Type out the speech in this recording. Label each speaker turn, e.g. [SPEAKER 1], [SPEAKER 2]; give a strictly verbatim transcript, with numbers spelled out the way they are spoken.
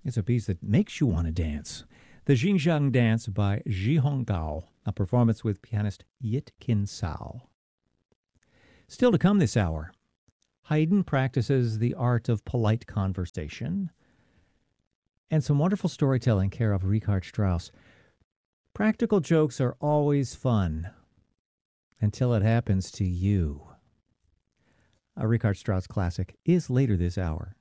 [SPEAKER 1] It's a piece that makes you want to dance. The Xinjiang Dance by Zhi Honggao, a performance with pianist Yit Kin Sao. Still to come this hour, Haydn practices the art of polite conversation, and some wonderful storytelling care of Richard Strauss. Practical jokes are always fun until it happens to you. A Richard Strauss classic is later this hour.